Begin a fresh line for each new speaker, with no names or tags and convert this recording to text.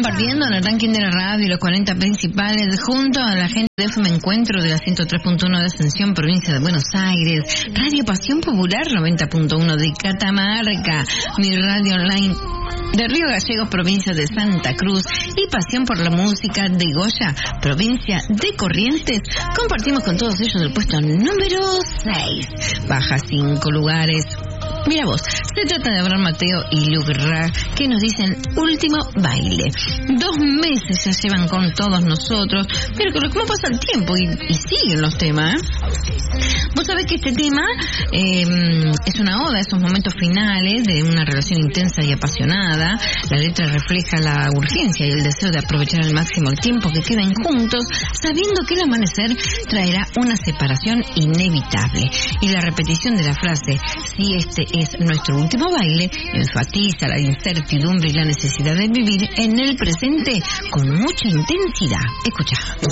compartiendo en el ranking de la radio los 40 principales junto a la gente de FM Encuentro de la 103.1 de Ascensión, provincia de Buenos Aires, Radio Pasión Popular 90.1 de Catamarca, mi radio online de Río Gallegos, provincia de Santa Cruz, y Pasión por la Música de Goya, provincia de Corrientes. Compartimos con todos ellos el puesto número 6. Baja 5 lugares. Mira vos, se trata de Abraham Mateo y Luke Ra, que nos dicen último baile. 2 meses ya llevan con todos nosotros, pero ¿cómo pasa el tiempo? Y siguen los temas. Vos sabés que este tema es una oda a esos momentos finales de una relación intensa y apasionada. La letra refleja la urgencia y el deseo de aprovechar al máximo el tiempo que queden juntos, sabiendo que el amanecer traerá una separación inevitable. Y la repetición de la frase, si este es nuestro último baile, enfatiza la incertidumbre y la necesidad de vivir en el presente con mucha intensidad. Escucha.